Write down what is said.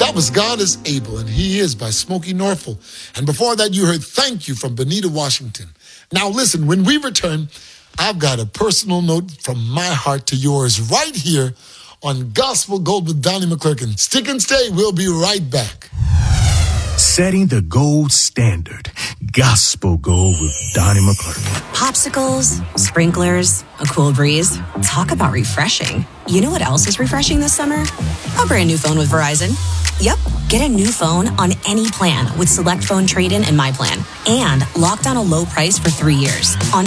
That was God is Able, and He Is by Smokey Norfolk. And before that, you heard Thank You from Benita Washington. Now listen, when we return, I've got a personal note from my heart to yours right here on Gospel Gold with Donnie McClurkin. Stick and stay. We'll be right back. Setting the gold standard. Gospel Gold with Donnie McClurkin. Popsicles, sprinklers, a cool breeze. Talk about refreshing. You know what else is refreshing this summer? A brand new phone with Verizon. Yep, get a new phone on any plan with Select Phone Trade-in and My Plan. And lock down a low price for 3 years on